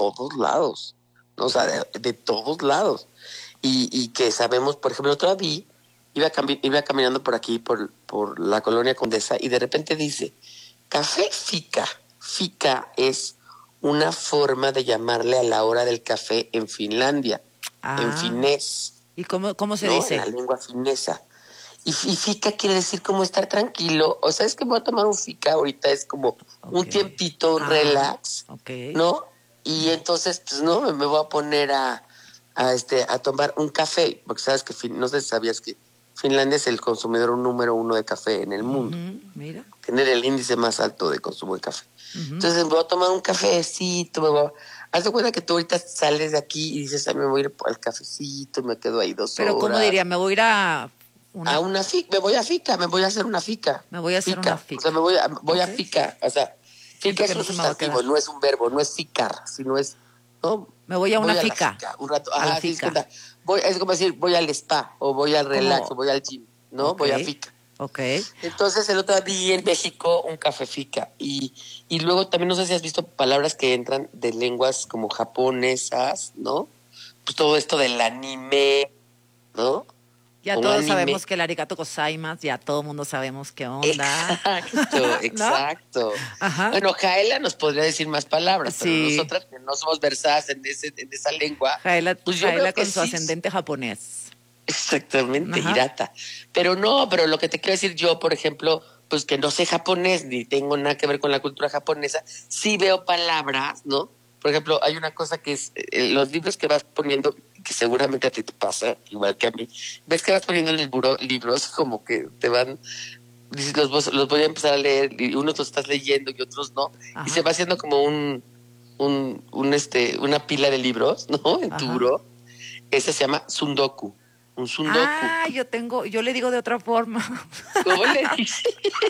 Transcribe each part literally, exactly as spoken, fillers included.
todos lados, ¿no? O sea, de, de todos lados. Y, y que sabemos, por ejemplo, otra vez iba, cami- iba caminando por aquí, por, por la colonia Condesa, y de repente dice, café fika. Fika es una forma de llamarle a la hora del café en Finlandia, en Ah, finés, ¿y cómo, cómo se ¿no? En la dice? lengua finesa. Y, y fika quiere decir como estar tranquilo. O sea, es que voy a tomar un fika ahorita, es como un Ok. tiempito Ah, relax, ok. ¿no? Y entonces, pues no, me, me voy a poner a, a, este, a tomar un café, porque sabes que, fin- no sé si sabías que Finlandia es el consumidor número uno de café en el mundo, Ujú, mira. tener el índice más alto de consumo de café. Ujú. Entonces, me voy a tomar un cafecito, me voy a... Haz de cuenta que tú ahorita sales de aquí y dices, a mí me voy a ir al cafecito, me quedo ahí dos Pero ¿cómo horas. diría? Me voy a ir a una, A una fica, me voy a fica, me voy a hacer una fica. me voy a hacer una Fica, o sea, fica. me voy a, voy Ok. a fica, o sea, Siento fica que es no un se me va a sustantivo, quedar. no es un verbo, no es ficar, sino es, ¿no? Me voy a una Voy a la fica. fica, un rato, A la ajá, sí, es fica. cuenta, voy, es como decir, voy al spa, o voy al relax, o Como, voy al gym, ¿no? ok, Voy a fica. ok. Entonces, el otro día vi en México un café fica, y, y luego también no sé si has visto palabras que entran de lenguas como japonesas, ¿no? Pues todo esto del anime, ¿no? Ya Un todos sabemos anime. que el arigato gozaimasu, ya todo el mundo sabemos qué onda. Exacto, ¿No? exacto. Ajá. Bueno, Jaela nos podría decir más palabras, pero Sí. nosotras que no somos versadas en, ese, en esa lengua, Jaela, pues yo Jaela veo que con su sí, ascendente japonés. exactamente, Ajá. Hirata. Pero no, pero lo que te quiero decir yo, por ejemplo, pues que no sé japonés ni tengo nada que ver con la cultura japonesa, sí veo palabras, ¿no? Por ejemplo, hay una cosa que es eh, los libros que vas poniendo, que seguramente a ti te pasa, igual que a mí, ves que vas poniendo en el buro libros como que te van dices, los, vos- los voy a empezar a leer y unos los estás leyendo y otros no, y se Ajá. va haciendo como un, un, un este, una pila de libros, ¿no? En tu Ajá. buró. Ese se llama sundoku, un sundoku. Ah, yo tengo, yo le digo de otra forma. ¿Cómo le dices?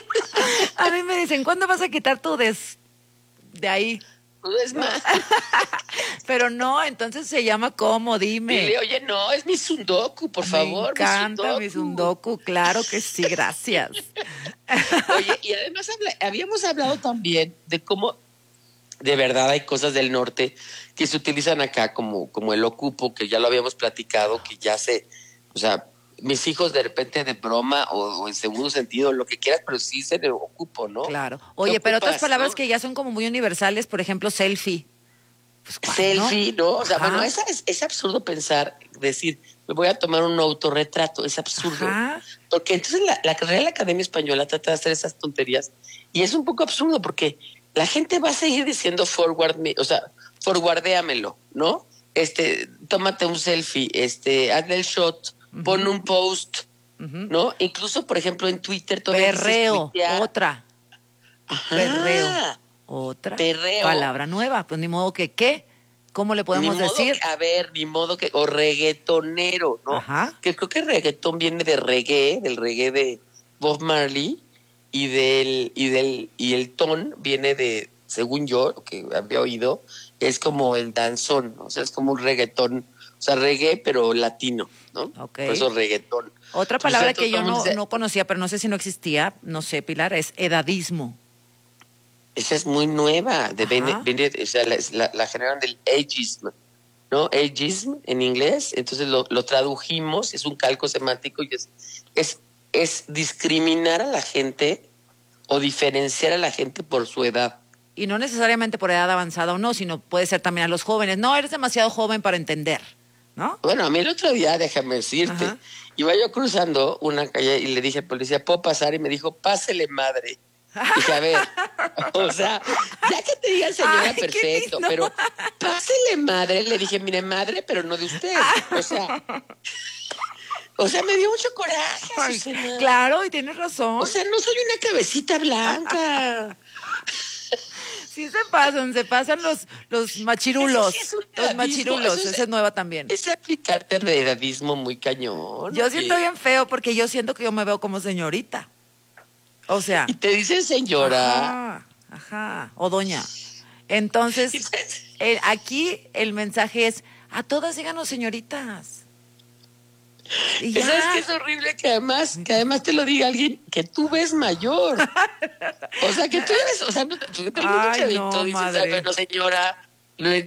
A mí me dicen, ¿cuándo vas a quitar tu des de ahí? No es ¿No? más. Pero no, entonces se llama ¿cómo? Dime. Dile, oye, no, es mi sundoku, por Me favor, mi encanta mi sundoku. sundoku, claro que sí, gracias. Oye, y además habla- habíamos hablado también de cómo de verdad hay cosas del norte que se utilizan acá como, como el ocupo, que ya lo habíamos platicado, que ya se, o sea, mis hijos de repente de broma o, o en segundo sentido, lo que quieras, pero sí se le ocupo, ¿no? Claro. ¿Qué Oye, pero otras ocupas, palabras no? que ya son como muy universales, por ejemplo, selfie. Pues ¿cuándo? Selfie, ¿no? O sea, bueno, Ajá, esa es, es absurdo pensar, decir, me voy a tomar un autorretrato, es absurdo. ajá. Porque entonces la, la Real Academia Española trata de hacer esas tonterías y es un poco absurdo porque la gente va a seguir diciendo forward me, o sea, forwardéamelo, ¿no? Este, tómate un selfie, este, hazle el shot, pon Ujú, un post, ujú. ¿no? Incluso, por ejemplo, en Twitter todavía dices Perreo, tuitear. otra. Perreo, Ajá, otra. perreo. Palabra nueva. Pues ni modo que qué. ¿Cómo le Ni podemos modo que, decir? a ver, ni modo que, o reggaetonero, ¿no? Ajá. Que creo que reggaetón viene de reggae, del reggae de Bob Marley, y del, y del, y el ton viene de, según yo, lo que había oído, es como el danzón, ¿no? O sea, es como un reggaetón, o sea, reggae, pero latino, ¿no? Ok. Por eso reggaetón. Otra Pues, o sea, palabra todo, que todo yo el mundo no, dice, no conocía, pero no sé si no existía, no sé, Pilar, es edadismo. esa es muy nueva, de, viene, Ajá. viene, o sea, la, la, la generaron del ageism, ¿no? Ageism en inglés, entonces lo, lo tradujimos, es un calco semántico y es, es, es discriminar a la gente o diferenciar a la gente por su edad. Y no necesariamente por edad avanzada o no, sino puede ser también a los jóvenes. No, eres demasiado joven para entender, ¿no? Bueno, a mí el otro día, déjame decirte, Ajá. iba yo cruzando una calle y le dije al policía, ¿puedo pasar? Y me dijo, pásele madre. Dije, a ver, o sea, ya que te digan señora, Ay, qué perfecto, lindo. pero pásele madre. Le dije, mire, madre, pero no de usted. O sea, o sea, me dio mucho coraje, Ay, Azucena. claro, y tienes O razón. sea, no soy una cabecita blanca. Sí se pasan, se pasan los, los Eso sí es machirulos. un Los edadismo, eso machirulos, es, esa es nueva también. es aplicarte el edadismo muy cañón, Yo siento oye. bien feo porque yo siento que yo me veo como señorita. O sea, Y te dicen señora. ajá, ajá, o doña. Entonces, Y te- eh, aquí el mensaje es, a todas díganos señoritas. Y ¿Sabes qué ya. es horrible? Que además, que además te lo diga alguien que tú ves mayor. O sea, que tú eres, o sea, no, tú, todo el mundo Ay, chavito no, dices, ah, madre. bueno, señora, le